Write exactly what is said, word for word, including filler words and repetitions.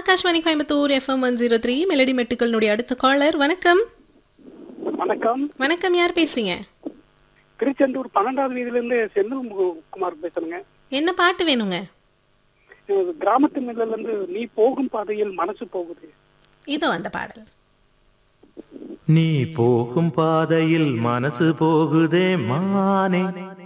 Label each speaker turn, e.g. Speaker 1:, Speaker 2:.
Speaker 1: Akashvani Coimbatore FM one zero three melody மெட்டுக்களுடைய அடுத்த collar. வணக்கம்.
Speaker 2: வணக்கம்.
Speaker 1: வணக்கம், யார் பேசுறீங்க?
Speaker 2: திருச்செந்தூர் பன்னெண்டாவது வீதியில இருந்து செந்தில் குமார் பேசுறேங்க.
Speaker 1: என்ன பாட்டு வேணுங்க?
Speaker 2: கிராமத்து மில்ல இருந்து நீ போகும் பாதையில் மனசு போகுது.
Speaker 1: இதோ அந்த பாடல்.
Speaker 3: நீ போகும் பாதையில் மனசு போகுதே மானே,